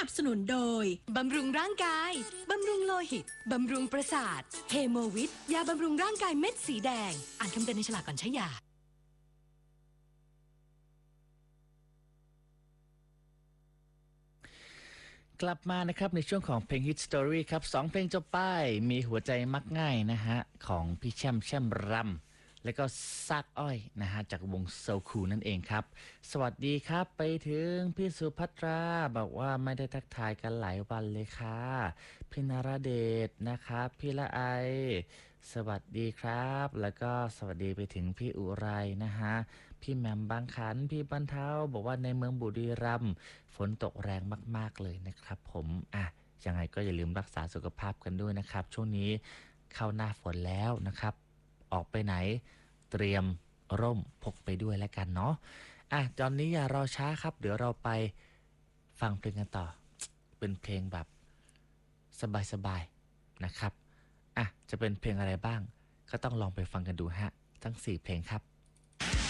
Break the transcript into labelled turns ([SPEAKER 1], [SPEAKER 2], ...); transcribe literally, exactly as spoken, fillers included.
[SPEAKER 1] บสนุนโดยบำรุงร่างกายบำรุงโลหิตบำรุงประสาทเฮโมวิทยาบำรุงร่างกายเม็ดสีแดงอ่านคำเตือนในฉลากก่อนใช้ยา
[SPEAKER 2] กลับมานะครับในช่วงของเพลง Hit Story ครับสองเพลงจบไปมีหัวใจมักง่ายนะฮะของพี่แช่มแช่มรำแล้วก็ซากอ้อยนะฮะจากวงโซคูนั่นเองครับสวัสดีครับไปถึงพี่สุภัตราบอกว่าไม่ได้ทักทายกันหลายวันเลยค่ะพี่นราเดชนะครับพี่ละไอสวัสดีครับแล้วก็สวัสดีไปถึงพี่อุไรนะฮะพี่แหม่มบางขันพี่บรรเทาบอกว่าในเมืองบุรีรัมย์ฝนตกแรงมากๆเลยนะครับผมอ่ะยังไงก็อย่าลืมรักษาสุขภาพกันด้วยนะครับช่วงนี้เข้าหน้าฝนแล้วนะครับออกไปไหนเตรียมร่มพกไปด้วยแล้วกันเนาะอ่ะตอนนี้อย่ารอช้าครับเดี๋ยวเราไปฟังเพลงกันต่อเป็นเพลงแบบสบายๆนะครับอ่ะจะเป็นเพลงอะไรบ้างก็ต้องลองไปฟังกันดูฮะทั้งสี่เพลงครับ